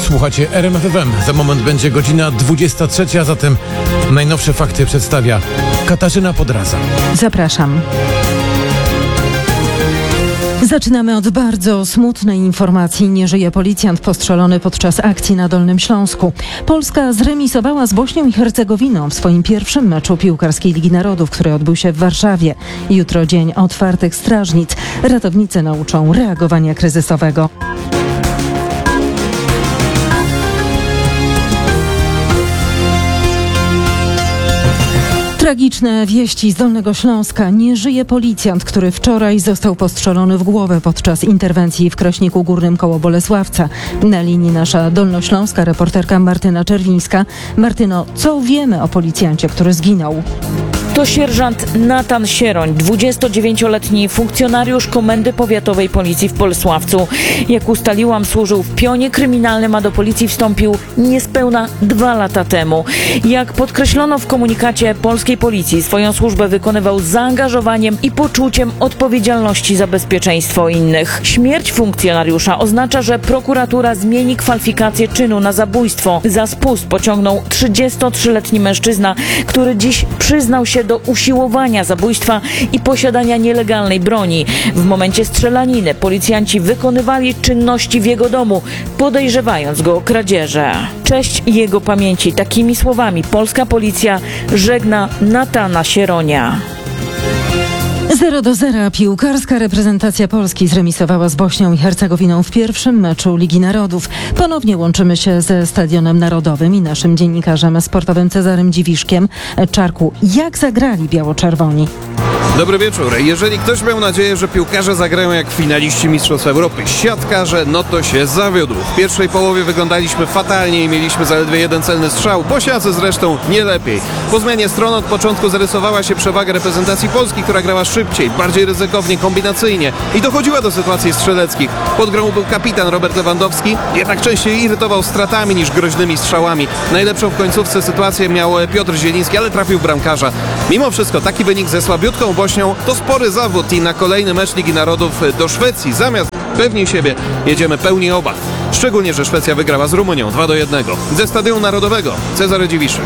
Słuchacie RMF FM. Za moment będzie godzina 23, a zatem najnowsze fakty przedstawia Katarzyna Podraza. Zapraszam. Zaczynamy od bardzo smutnej informacji. Nie żyje policjant postrzelony podczas akcji na Dolnym Śląsku. Polska zremisowała z Bośnią i Hercegowiną w swoim pierwszym meczu piłkarskiej Ligi Narodów, który odbył się w Warszawie. Jutro dzień otwartych strażnic. Ratownicy nauczą reagowania kryzysowego. Tragiczne wieści z Dolnego Śląska. Nie żyje policjant, który wczoraj został postrzelony w głowę podczas interwencji w Kraśniku Górnym koło Bolesławca. Na linii nasza dolnośląska reporterka Martyna Czerwińska. Martyno, co wiemy o policjancie, który zginął? To sierżant Natan Sieroń, 29-letni funkcjonariusz Komendy Powiatowej Policji w Bolesławcu. Jak ustaliłam, służył w pionie kryminalnym, a do policji wstąpił niespełna 2 lata temu. Jak podkreślono w komunikacie polskiej policji, swoją służbę wykonywał z zaangażowaniem i poczuciem odpowiedzialności za bezpieczeństwo innych. Śmierć funkcjonariusza oznacza, że prokuratura zmieni kwalifikację czynu na zabójstwo. Za spust pociągnął 33-letni mężczyzna, który dziś przyznał się do usiłowania zabójstwa i posiadania nielegalnej broni. W momencie strzelaniny policjanci wykonywali czynności w jego domu, podejrzewając go o kradzieże. Cześć jego pamięci. Takimi słowami polska policja żegna Natana Sieronia. 0-0 piłkarska reprezentacja Polski zremisowała z Bośnią i Hercegowiną w pierwszym meczu Ligi Narodów. Ponownie łączymy się ze Stadionem Narodowym i naszym dziennikarzem sportowym Cezarym Dziwiszkiem. Czarku, jak zagrali biało-czerwoni? Dobry wieczór. Jeżeli ktoś miał nadzieję, że piłkarze zagrają jak finaliści Mistrzostw Europy, siatkarze, no to się zawiódł. W pierwszej połowie wyglądaliśmy fatalnie i mieliśmy zaledwie 1 celny strzał. Bosiacy zresztą nie lepiej. Po zmianie stron od początku zarysowała się przewaga reprezentacji Polski, która grała szybciej, bardziej ryzykownie, kombinacyjnie i dochodziła do sytuacji strzeleckich. Pod grą był kapitan Robert Lewandowski, jednak częściej irytował stratami niż groźnymi strzałami. Najlepszą w końcówce sytuację miał Piotr Zieliński, ale trafił bramkarza. Mimo wszystko taki wynik ze słabiutką Bośnią to spory zawód i na kolejny mecz Ligi Narodów do Szwecji zamiast pewni siebie jedziemy pełni obaw. Szczególnie, że Szwecja wygrała z Rumunią 2-1. Ze Stadionu Narodowego Cezary Dziwiszek.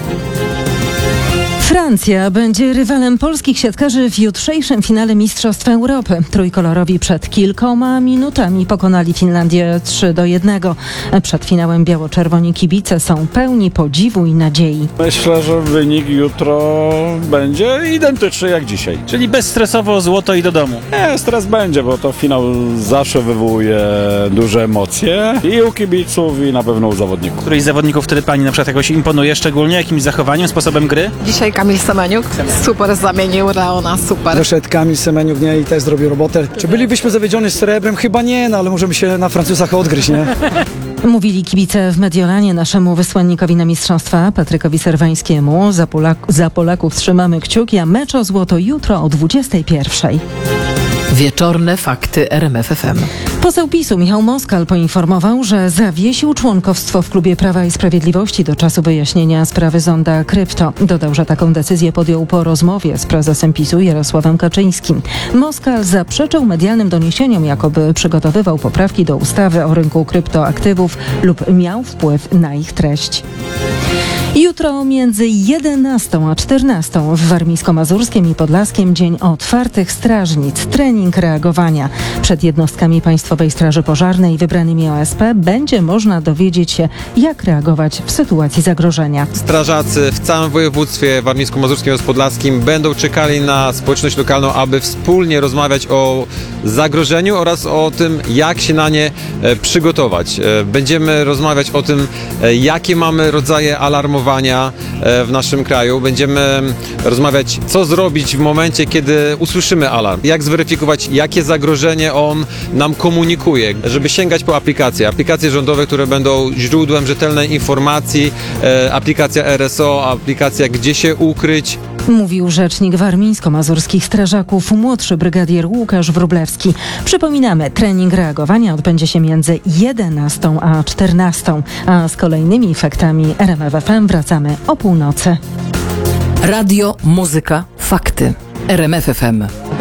Francja będzie rywalem polskich siatkarzy w jutrzejszym finale Mistrzostw Europy. Trójkolorowi przed kilkoma minutami pokonali Finlandię 3-1. Przed finałem biało-czerwoni kibice są pełni podziwu i nadziei. Myślę, że wynik jutro będzie identyczny jak dzisiaj. Czyli bezstresowo złoto i do domu. Nie, stres będzie, bo to finał zawsze wywołuje duże emocje i u kibiców i na pewno u zawodników. Któryś z zawodników wtedy pani na przykład jakoś imponuje szczególnie jakimś zachowaniem, sposobem gry? Dzisiaj Kamil Semeniuk super zamienił Leona, super. Wyszedł Kamil Semeniuk, nie, i też zrobił robotę. Czy bylibyśmy zawiedzioni srebrem? Chyba nie, no ale możemy się na Francuzach odgryźć, nie? Mówili kibice w Mediolanie naszemu wysłannikowi na mistrzostwa Patrykowi Serwańskiemu. Za Polaków trzymamy kciuki, a mecz o złoto jutro o 21:00. Wieczorne fakty RMF FM. Poseł PiS-u Michał Moskal poinformował, że zawiesił członkowstwo w Klubie Prawa i Sprawiedliwości do czasu wyjaśnienia sprawy zonda krypto. Dodał, że taką decyzję podjął po rozmowie z prezesem PiS-u Jarosławem Kaczyńskim. Moskal zaprzeczył medialnym doniesieniom, jakoby przygotowywał poprawki do ustawy o rynku kryptoaktywów lub miał wpływ na ich treść. Jutro między 11 a 14 w Warmińsko-Mazurskim i Podlaskiem dzień otwartych strażnic, trening reagowania. Przed jednostkami Państwowej Straży Pożarnej wybranymi OSP będzie można dowiedzieć się, jak reagować w sytuacji zagrożenia. Strażacy w całym województwie warmińsko-mazurskim oraz podlaskim będą czekali na społeczność lokalną, aby wspólnie rozmawiać o zagrożeniu oraz o tym, jak się na nie przygotować. Będziemy rozmawiać o tym, jakie mamy rodzaje alarmowania w naszym kraju. Będziemy rozmawiać, co zrobić w momencie, kiedy usłyszymy alarm. Jak zweryfikować, jakie zagrożenie on nam komunikuje, żeby sięgać po aplikacje rządowe, które będą źródłem rzetelnej informacji, aplikacja RSO, aplikacja Gdzie się ukryć. Mówił rzecznik warmińsko-mazurskich strażaków, młodszy brygadier Łukasz Wróblewski. Przypominamy, trening reagowania odbędzie się między 11 a 14, a z kolejnymi faktami RMF FM wracamy o północy. Radio, muzyka, fakty. RMF FM.